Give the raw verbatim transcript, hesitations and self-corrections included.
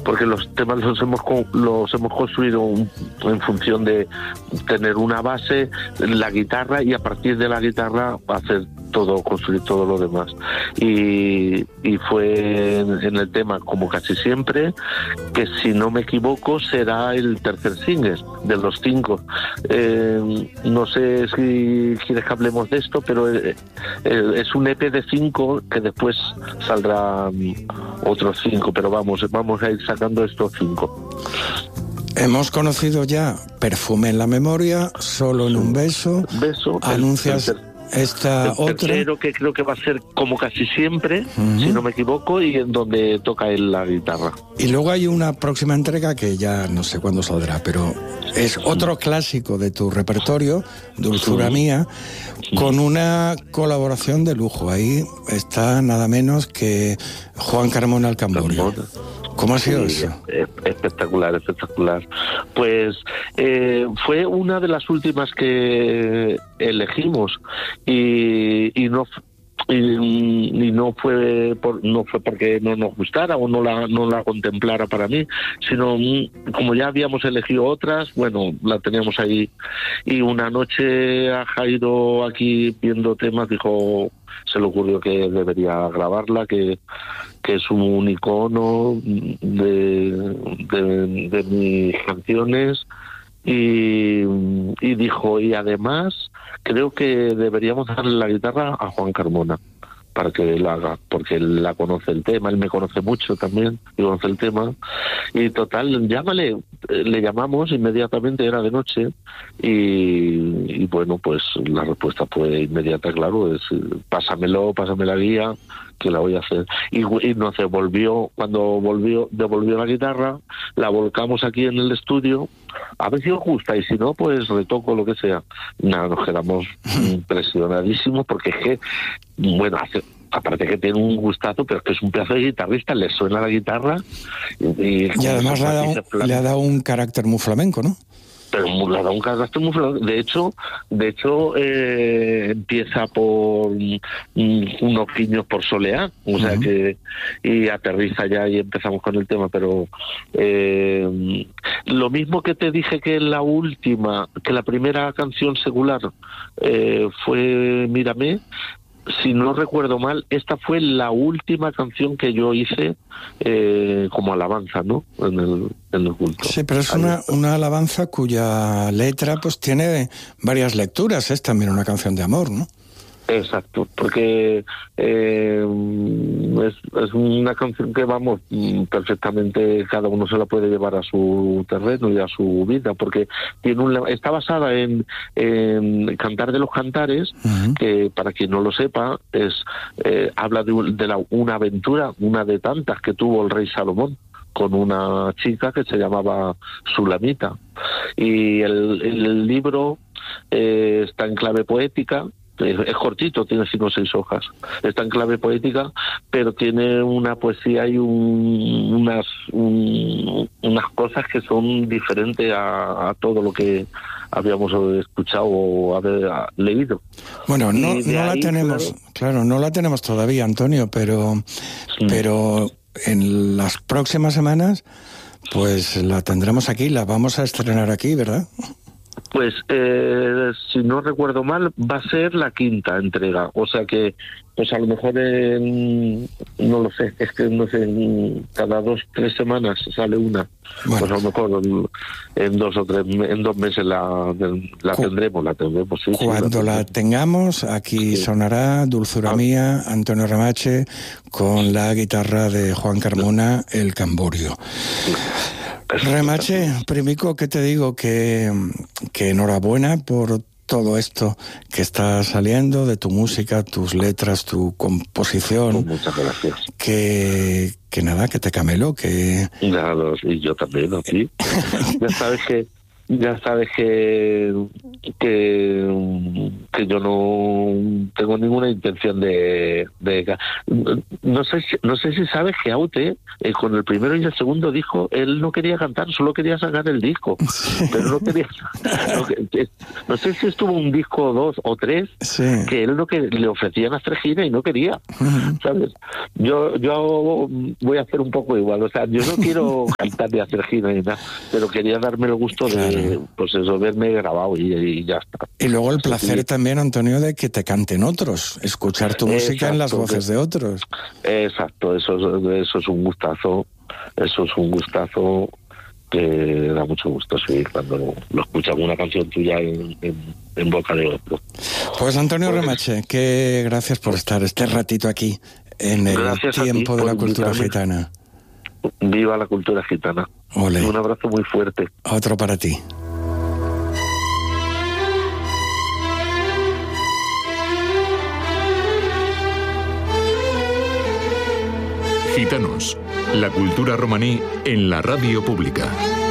porque los temas los hemos los hemos construido en función de tener una base, la guitarra, y a partir de la guitarra hacer todo, construir todo lo demás. Y, y fue en, en el tema, como casi siempre, que si no me equivoco será el tercer single de los cinco. Eh, no sé si quieres que hablemos de esto, pero eh, eh, es un E P de cinco que después saldrá um, otros cinco, pero vamos, vamos a ir sacando estos cinco. Hemos conocido ya Perfume en la memoria, Solo en un beso, beso anuncias... El, el Esta el otra tercero, que creo que va a ser como casi siempre, uh-huh. si no me equivoco, y en donde toca él la guitarra. Y luego hay una próxima entrega que ya no sé cuándo saldrá, pero es otro clásico de tu repertorio, Dulzura sí. Mía, sí. con una colaboración de lujo. Ahí está nada menos que Juan Carmona el Camborio. ¿Cómo ha sido sí, eso? Espectacular, espectacular. Pues eh, fue una de las últimas que elegimos y, y no y, y no fue por, no fue porque no nos gustara o no la no la contemplara para mí, sino como ya habíamos elegido otras, bueno, la teníamos ahí. Y una noche a Jairo, aquí viendo temas, dijo, se le ocurrió que debería grabarla, que que es un icono de, de, de mis canciones, y, y dijo, y además creo que deberíamos darle la guitarra a Juan Carmona para que la haga, porque él la conoce el tema, él me conoce mucho también, y conoce el tema, y total, llámale, le llamamos inmediatamente, era de noche, y, y bueno, pues la respuesta fue inmediata, claro, es pásamelo, pásame la guía, que la voy a hacer. Y, y nos devolvió, cuando volvió, devolvió la guitarra, la volcamos aquí en el estudio, a ver si os gusta, y si no, pues retoco lo que sea. Nada, nos quedamos impresionadísimos, porque es que, bueno, hace, aparte que tiene un gustazo, pero es que es un pedazo de guitarrista, le suena la guitarra. Y, y, y además le ha, dado, le ha dado un carácter muy flamenco, ¿no? Pero le ha dado un carácter muy flamenco. De hecho, de hecho eh, empieza por mm, unos guiños por Soleá, o uh-huh. sea que, y aterriza ya y empezamos con el tema, pero eh, lo mismo que te dije que la última, que la primera canción secular eh, fue Mírame. Si no recuerdo mal, esta fue la última canción que yo hice eh, como alabanza, ¿no? En el, en el culto. Sí, pero es una, una alabanza cuya letra pues tiene varias lecturas. Es también una canción de amor, ¿no? Exacto, porque eh, es, es una canción que, vamos, perfectamente cada uno se la puede llevar a su terreno y a su vida, porque tiene un, está basada en, en Cantar de los Cantares, uh-huh. que para quien no lo sepa, es eh, habla de, de la, una aventura, una de tantas que tuvo el rey Salomón con una chica que se llamaba Sulamita. Y el, el libro eh, está en clave poética. Es cortito, tiene cinco o seis hojas. Está en clave poética, pero tiene una poesía y un, unas un, unas cosas que son diferentes a, a todo lo que habíamos escuchado o haber leído. Bueno, no, no la ahí, tenemos, claro, claro, no la tenemos todavía, Antonio, pero, sí. pero en las próximas semanas, pues la tendremos aquí, la vamos a estrenar aquí, ¿verdad? Pues, eh, si no recuerdo mal, va a ser la quinta entrega. O sea que, pues a lo mejor en, no lo sé, es que no sé, en cada dos, tres semanas sale una. Bueno. Pues a lo mejor en, en dos o tres, en dos meses la, la Cu- tendremos, la tendremos. Sí, Cuando sí, la, la tengamos, aquí sí. sonará Dulzura ah. Mía, Antonio Remache, con la guitarra de Juan Carmona, el Camborio. Sí. Remache, primico, ¿qué te digo? Que, que enhorabuena por todo esto que está saliendo de tu música, tus letras, tu composición. Muchas gracias. Que, que nada, que te camelo, que... Claro, y yo también, ¿no? Sí. Ya sabes que... Ya sabes que, que que yo no tengo ninguna intención de, de no sé si, no sé si sabes que Aute eh, con el primero y el segundo disco él no quería cantar, solo quería sacar el disco, sí. pero no quería no, no sé si estuvo un disco o dos o tres sí. que él no que le ofrecían hacer gira y no quería, uh-huh. ¿sabes? Yo yo voy a hacer un poco igual, o sea, yo no quiero cantar ni hacer gira ni nada, pero quería darme el gusto claro. de, pues eso, verme grabado y, y ya está. Y luego el placer sí. también, Antonio, de que te canten otros, escuchar tu música Exacto, en las voces de otros. Exacto, eso, eso es un gustazo, eso es un gustazo que da mucho gusto, sí, cuando lo escuchas una canción tuya en, en, en boca de otro. Pues Antonio pues, Remache, que gracias por estar este ratito aquí en el tiempo de la cultura gitana. Viva la cultura gitana. Ole. Un abrazo muy fuerte. Otro para ti. Gitanos, la cultura romaní en la radio pública.